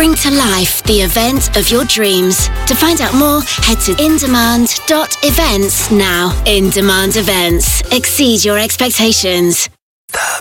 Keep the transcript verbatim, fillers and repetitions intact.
Bring to life the event of your dreams. To find out more, head to in demand dot events now. In Demand Events. Exceed your expectations. The